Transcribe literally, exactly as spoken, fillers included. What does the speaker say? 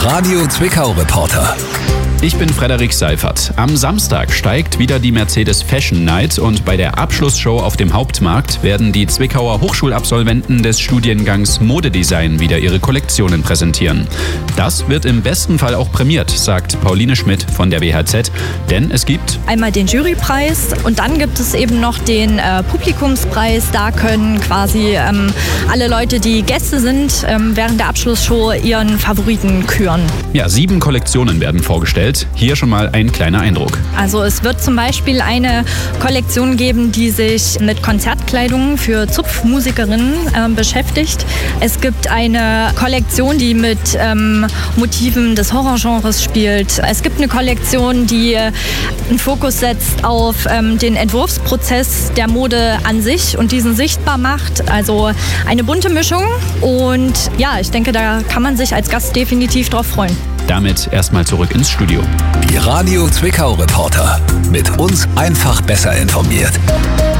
Radio Zwickau Reporter. Ich bin Frederik Seifert. Am Samstag steigt wieder die Mercedes Fashion Night und bei der Abschlussshow auf dem Hauptmarkt werden die Zwickauer Hochschulabsolventen des Studiengangs Modedesign wieder ihre Kollektionen präsentieren. Das wird im besten Fall auch prämiert, sagt Pauline Schmidt von der W H Z, denn es gibt einmal den Jurypreis und dann gibt es eben noch den äh, Publikumspreis. Da können quasi ähm, alle Leute, die Gäste sind, ähm, während der Abschlussshow ihren Favoriten küren. Ja, sieben Kollektionen werden vorgestellt. Hier schon mal ein kleiner Eindruck. Also es wird zum Beispiel eine Kollektion geben, die sich mit Konzertkleidung für Zupfmusikerinnen äh, beschäftigt. Es gibt eine Kollektion, die mit ähm, Motiven des Horrorgenres spielt. Es gibt eine Kollektion, die äh, einen Fokus setzt auf ähm, den Entwurfsprozess der Mode an sich und diesen sichtbar macht. Also eine bunte Mischung und ja, ich denke, da kann man sich als Gast definitiv drauf freuen. Damit erstmal zurück ins Studio. Die Radio Zwickau Reporter. Mit uns einfach besser informiert.